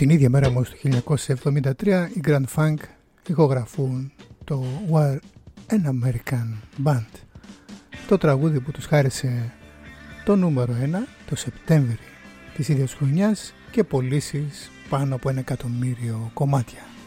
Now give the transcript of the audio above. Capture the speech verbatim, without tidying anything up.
Την ίδια μέρα όμως του χίλια εννιακόσια εβδομήντα τρία οι Grand Funk ηχογραφούν το We're an American Band, το τραγούδι που τους χάρισε το νούμερο ένα το Σεπτέμβρη της ίδιας χρονιάς και πωλήσεις πάνω από ένα εκατομμύριο κομμάτια.